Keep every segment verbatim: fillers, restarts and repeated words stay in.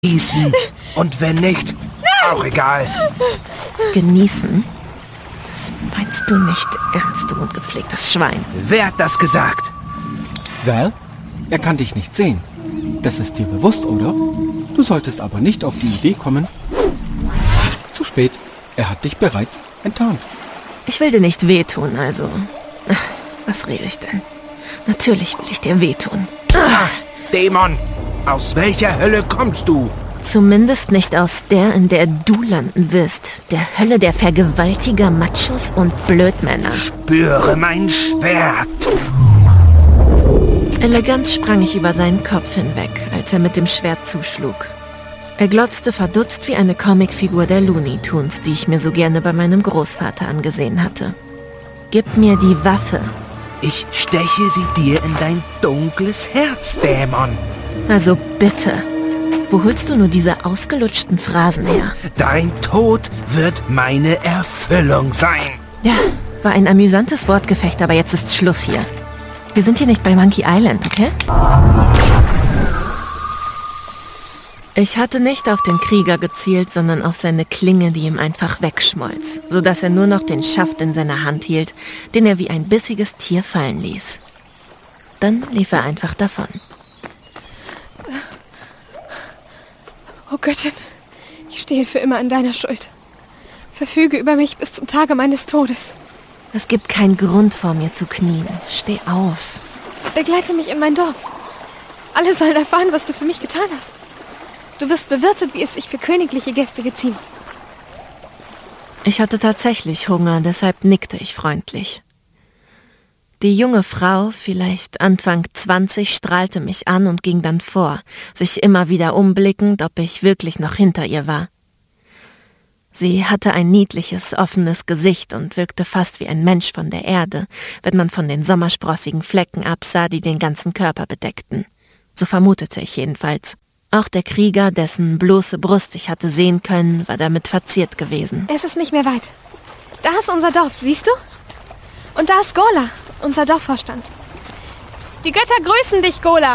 Genießen. Und wenn nicht, auch egal. Genießen? Das meinst du nicht ernst, du ungepflegtes Schwein. Wer hat das gesagt? Val, er kann dich nicht sehen. Das ist dir bewusst, oder? Du solltest aber nicht auf die Idee kommen. Zu spät. Er hat dich bereits enttarnt. Ich will dir nicht wehtun, also... Ach, was rede ich denn? Natürlich will ich dir wehtun. Ah, Dämon! Aus welcher Hölle kommst du? Zumindest nicht aus der, in der du landen wirst. Der Hölle der Vergewaltiger, Machos und Blödmänner. Spüre mein Schwert! Elegant sprang ich über seinen Kopf hinweg, als er mit dem Schwert zuschlug. Er glotzte verdutzt wie eine Comicfigur der Looney Tunes, die ich mir so gerne bei meinem Großvater angesehen hatte. Gib mir die Waffe. Ich steche sie dir in dein dunkles Herz, Dämon. Also bitte. Wo holst du nur diese ausgelutschten Phrasen her? Dein Tod wird meine Erfüllung sein. Ja, war ein amüsantes Wortgefecht, aber jetzt ist Schluss hier. Wir sind hier nicht bei Monkey Island, okay? Ich hatte nicht auf den Krieger gezielt, sondern auf seine Klinge, die ihm einfach wegschmolz, sodass er nur noch den Schaft in seiner Hand hielt, den er wie ein bissiges Tier fallen ließ. Dann lief er einfach davon. Oh Göttin, ich stehe für immer an deiner Schuld. Verfüge über mich bis zum Tage meines Todes. Es gibt keinen Grund, vor mir zu knien. Steh auf. Begleite mich in mein Dorf. Alle sollen erfahren, was du für mich getan hast. Du wirst bewirtet, wie es sich für königliche Gäste geziemt. Ich hatte tatsächlich Hunger, deshalb nickte ich freundlich. Die junge Frau, vielleicht Anfang zwanzig, strahlte mich an und ging dann vor, sich immer wieder umblickend, ob ich wirklich noch hinter ihr war. Sie hatte ein niedliches, offenes Gesicht und wirkte fast wie ein Mensch von der Erde, wenn man von den sommersprossigen Flecken absah, die den ganzen Körper bedeckten. So vermutete ich jedenfalls. Auch der Krieger, dessen bloße Brust ich hatte sehen können, war damit verziert gewesen. Es ist nicht mehr weit. Da ist unser Dorf, siehst du? Und da ist Gola, unser Dorfvorstand. Die Götter grüßen dich, Gola.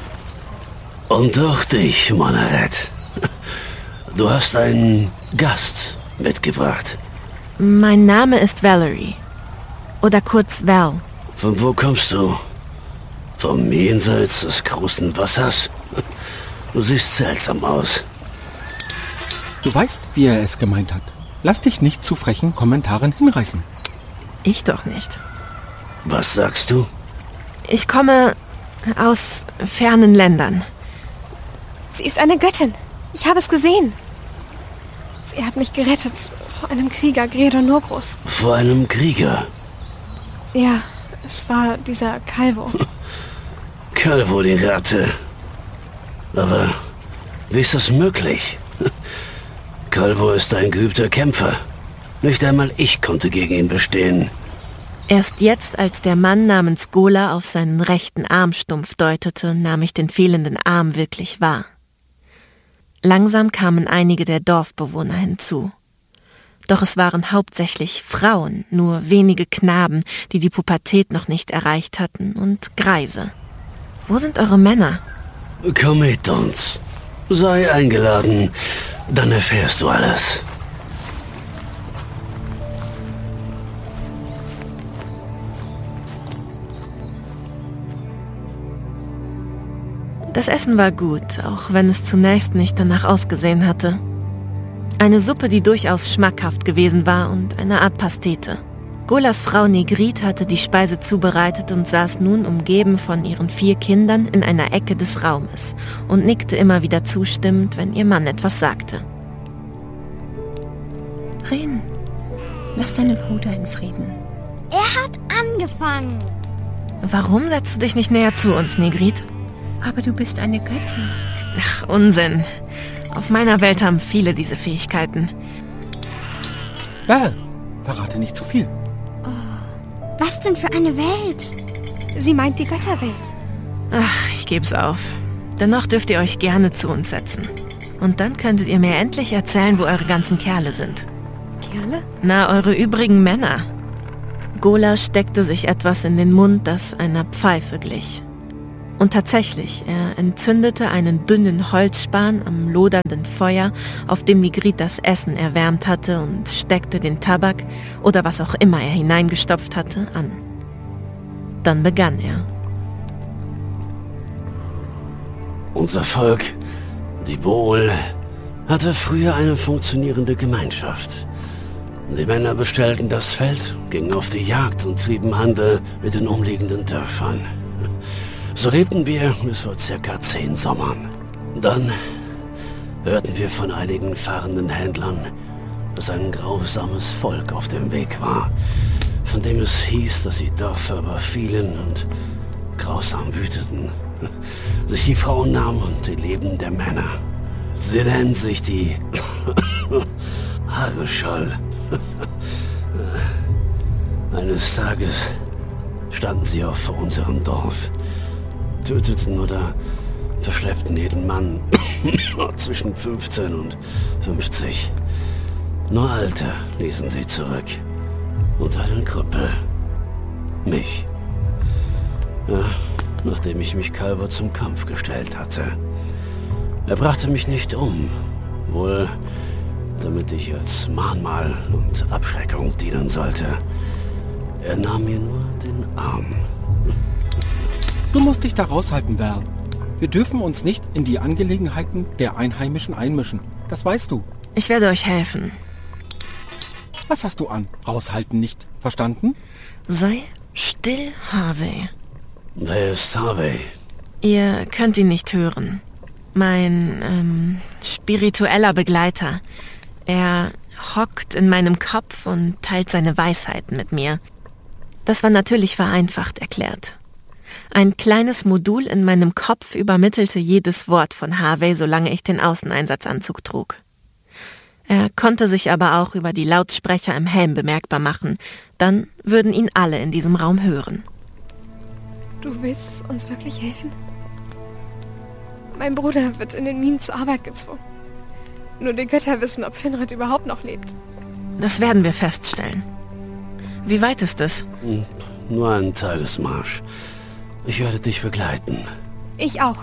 Und auch dich, Monareth. Du hast einen Gast mitgebracht. Mein Name ist Valerie. Oder kurz Val. Von wo kommst du? Vom Jenseits des großen Wassers? Du siehst seltsam aus. Du weißt, wie er es gemeint hat. Lass dich nicht zu frechen Kommentaren hinreißen. Ich doch nicht. Was sagst du? Ich komme aus fernen Ländern. Sie ist eine Göttin. Ich habe es gesehen. Sie hat mich gerettet vor einem Krieger, Gredo Nogros. Vor einem Krieger? Ja, es war dieser Calvo. Calvo, die Ratte. Aber wie ist das möglich? Calvo ist ein geübter Kämpfer. Nicht einmal ich konnte gegen ihn bestehen. Erst jetzt, als der Mann namens Gola auf seinen rechten Arm stumpf deutete, nahm ich den fehlenden Arm wirklich wahr. Langsam kamen einige der Dorfbewohner hinzu. Doch es waren hauptsächlich Frauen, nur wenige Knaben, die die Pubertät noch nicht erreicht hatten, und Greise. Wo sind eure Männer? Komm mit uns. Sei eingeladen, dann erfährst du alles. Das Essen war gut, auch wenn es zunächst nicht danach ausgesehen hatte. Eine Suppe, die durchaus schmackhaft gewesen war, und eine Art Pastete. Golas Frau Negrit hatte die Speise zubereitet und saß nun umgeben von ihren vier Kindern in einer Ecke des Raumes und nickte immer wieder zustimmend, wenn ihr Mann etwas sagte. Ren, lass deinen Bruder in Frieden. Er hat angefangen. Warum setzt du dich nicht näher zu uns, Negrit? Aber du bist eine Göttin. Ach, Unsinn. Auf meiner Welt haben viele diese Fähigkeiten. Val, verrate nicht zu viel. Was denn für eine Welt? Sie meint die Götterwelt. Ach, ich geb's auf. Dennoch dürft ihr euch gerne zu uns setzen. Und dann könntet ihr mir endlich erzählen, wo eure ganzen Kerle sind. Kerle? Na, eure übrigen Männer. Gola steckte sich etwas in den Mund, das einer Pfeife glich. Und tatsächlich, er entzündete einen dünnen Holzspan am lodernden Feuer, auf dem Nigrit das Essen erwärmt hatte, und steckte den Tabak oder was auch immer er hineingestopft hatte, an. Dann begann er. Unser Volk, die Bool, hatte früher eine funktionierende Gemeinschaft. Die Männer bestellten das Feld, gingen auf die Jagd und trieben Handel mit den umliegenden Dörfern. So lebten wir bis vor circa zehn Sommern. Dann hörten wir von einigen fahrenden Händlern, dass ein grausames Volk auf dem Weg war, von dem es hieß, dass sie Dörfer überfielen und grausam wüteten, sich die Frauen nahmen und die Leben der Männer. Sie nennen sich die Hareschall. Eines Tages standen sie auch vor unserem Dorf, töteten oder verschleppten jeden Mann zwischen fünfzehn und fünfzig. Nur Alte ließen sie zurück. Und einen Krüppel. Mich. Ja, nachdem ich mich Calvor zum Kampf gestellt hatte. Er brachte mich nicht um. Wohl, damit ich als Mahnmal und Abschreckung dienen sollte. Er nahm mir nur den Arm. Du musst dich da raushalten, Val. Wir dürfen uns nicht in die Angelegenheiten der Einheimischen einmischen. Das weißt du. Ich werde euch helfen. Was hast du an? Raushalten nicht. Verstanden? Sei still, Harvey. Wer ist Harvey? Ihr könnt ihn nicht hören. Mein ähm, spiritueller Begleiter. Er hockt in meinem Kopf und teilt seine Weisheiten mit mir. Das war natürlich vereinfacht erklärt. Ein kleines Modul in meinem Kopf übermittelte jedes Wort von Harvey, solange ich den Außeneinsatzanzug trug. Er konnte sich aber auch über die Lautsprecher im Helm bemerkbar machen. Dann würden ihn alle in diesem Raum hören. Du willst uns wirklich helfen? Mein Bruder wird in den Minen zur Arbeit gezwungen. Nur die Götter wissen, ob Finrod überhaupt noch lebt. Das werden wir feststellen. Wie weit ist es? Nur ein Tagesmarsch. Ich werde dich begleiten. Ich auch.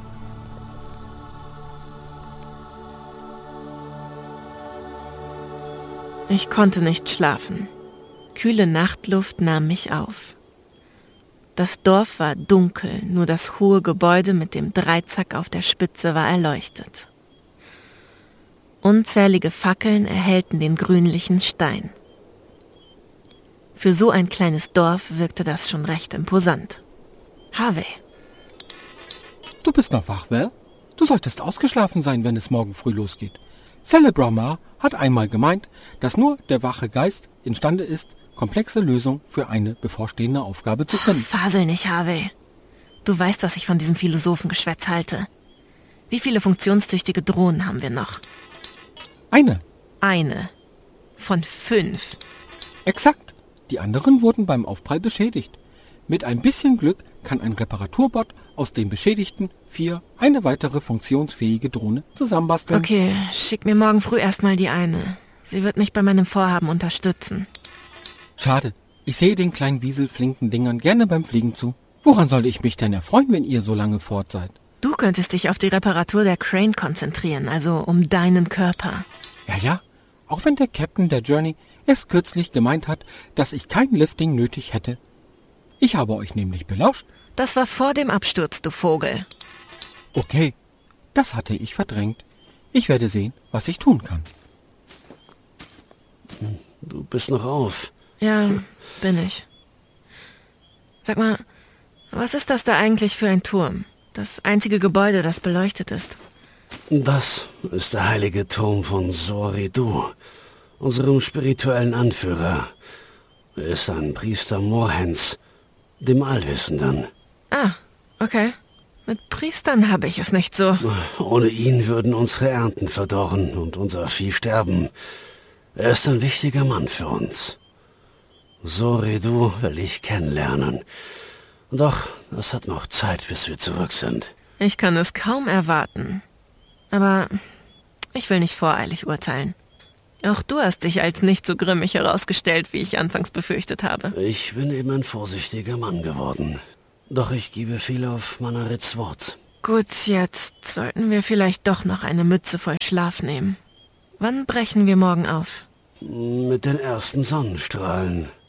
Ich konnte nicht schlafen. Kühle Nachtluft nahm mich auf. Das Dorf war dunkel, nur das hohe Gebäude mit dem Dreizack auf der Spitze war erleuchtet. Unzählige Fackeln erhellten den grünlichen Stein. Für so ein kleines Dorf wirkte das schon recht imposant. Harvey. Du bist noch wach, Val? Du solltest ausgeschlafen sein, wenn es morgen früh losgeht. Celebromar hat einmal gemeint, dass nur der wache Geist imstande ist, komplexe Lösungen für eine bevorstehende Aufgabe zu finden. Fasel nicht, Harvey. Du weißt, was ich von diesem Philosophengeschwätz halte. Wie viele funktionstüchtige Drohnen haben wir noch? Eine. Eine. Von fünf. Exakt. Die anderen wurden beim Aufprall beschädigt. Mit ein bisschen Glück kann ein Reparaturbot aus den beschädigten vier eine weitere funktionsfähige Drohne zusammenbasteln. Okay, schick mir morgen früh erstmal die eine. Sie wird mich bei meinem Vorhaben unterstützen. Schade. Ich sehe den kleinen wieselflinken Dingern gerne beim Fliegen zu. Woran soll ich mich denn erfreuen, wenn ihr so lange fort seid? Du könntest dich auf die Reparatur der Crane konzentrieren, also um deinen Körper. Ja, ja. Auch wenn der Captain der Journey erst kürzlich gemeint hat, dass ich kein Lifting nötig hätte. Ich habe euch nämlich belauscht. Das war vor dem Absturz, du Vogel. Okay, das hatte ich verdrängt. Ich werde sehen, was ich tun kann. Du bist noch auf. Ja, bin ich. Sag mal, was ist das da eigentlich für ein Turm? Das einzige Gebäude, das beleuchtet ist. Das ist der heilige Turm von Zor-Ridu, unserem spirituellen Anführer. Er ist ein Priester Morhens, dem Allwissenden. Ah, okay. Mit Priestern habe ich es nicht so. Ohne ihn würden unsere Ernten verdorren und unser Vieh sterben. Er ist ein wichtiger Mann für uns. Zor-Ridu will ich kennenlernen. Doch das hat noch Zeit, bis wir zurück sind. Ich kann es kaum erwarten. Aber ich will nicht voreilig urteilen. Auch du hast dich als nicht so grimmig herausgestellt, wie ich anfangs befürchtet habe. Ich bin eben ein vorsichtiger Mann geworden. Doch ich gebe viel auf Manarits Wort. Gut, jetzt sollten wir vielleicht doch noch eine Mütze voll Schlaf nehmen. Wann brechen wir morgen auf? Mit den ersten Sonnenstrahlen.